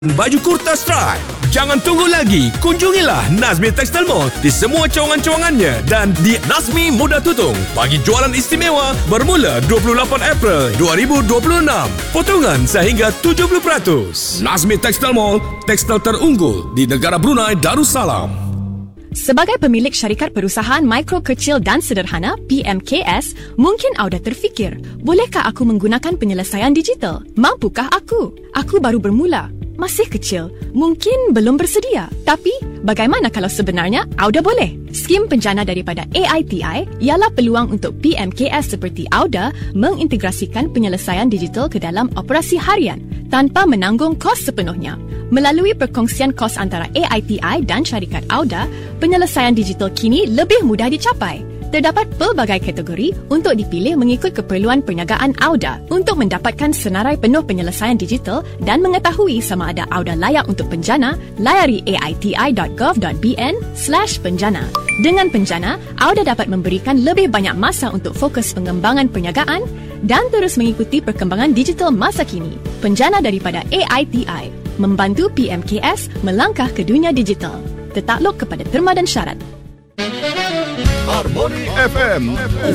Baju kurta stripe. Jangan tunggu lagi. Kunjungilah Nazmi Textile Mall di semua cawangan-cawangannya dan di Nazmi Muda Tutung. Bagi jualan istimewa bermula 28 April 2026. Potongan sehingga 70%. Nazmi Textile Mall, tekstil terunggul di negara Brunei Darussalam. Sebagai pemilik syarikat perusahaan mikro kecil dan sederhana PMKS, mungkin Auda terfikir, bolehkah aku menggunakan penyelesaian digital? Mampukah aku? Aku baru bermula, masih kecil, mungkin belum bersedia. Tapi, bagaimana kalau sebenarnya Auda boleh? Skim penjana daripada AITI ialah peluang untuk PMKS seperti Auda mengintegrasikan penyelesaian digital ke dalam operasi harian tanpa menanggung kos sepenuhnya. Melalui perkongsian kos antara AITI dan syarikat Auda, penyelesaian digital kini lebih mudah dicapai. Terdapat pelbagai kategori untuk dipilih mengikut keperluan perniagaan Auda. Untuk mendapatkan senarai penuh penyelesaian digital dan mengetahui sama ada Auda layak untuk penjana, layari aiti.gov.bn/penjana. Dengan penjana, Auda dapat memberikan lebih banyak masa untuk fokus pengembangan perniagaan dan terus mengikuti perkembangan digital masa kini. Penjana daripada AITI membantu PMKS melangkah ke dunia digital. Tetakluk kepada terma dan syarat. Harmony FM